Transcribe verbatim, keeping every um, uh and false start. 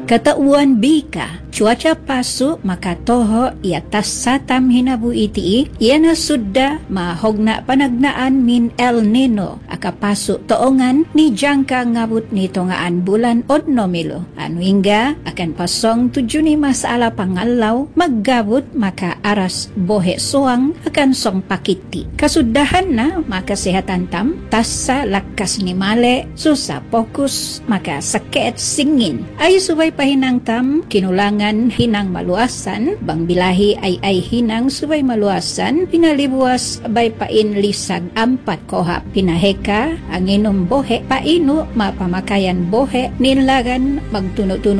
Katauan bika, cuaca pasu makatoho iatas satam hinabu iti, iyan na sudda mahogna panagnaan min El Nino, akapasu toongan ni jangka ngabut nito ngaan bulan odnomilo. Anuingga akan pasong tujuh ni masala pangalaw, maggabut maka aras bohe suang akan song pakiti. Kasudahan na makasehatan tam, tasa lakas ni male, susa fokus maka sakit singin. Ay subay pahinang tam, kinulangan hinang maluasan, bang bilahi ay ay hinang subay maluasan, pinalibuas bay pain lisag ampat kohap, pinaheka, ang inom bohe, paino mapamakayan bohe, nilagan magtuno-tuno